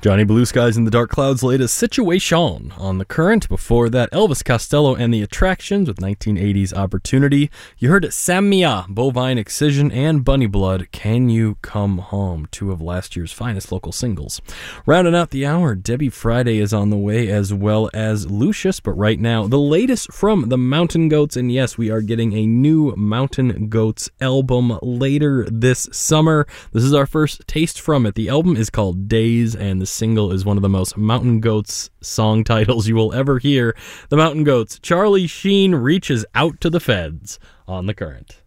Johnny Blue Skies in the Dark Clouds laid a Situation on The Current. Before that, Elvis Costello and the Attractions with 1980's Opportunity. You heard Samia, Bovine Excision, and Bunny Blood, Can You Come Home, two of last year's finest local singles. Rounding out the hour, Debbie Friday is on the way, as well as Lucius, but right now, the latest from the Mountain Goats, and yes, we are getting a new Mountain Goats album later this summer. This is our first taste from it. The album is called Days, and the single is one of the most Mountain Goats song titles you will ever hear. The Mountain Goats, Charlie Sheen Reaches Out to the Feds on The Current.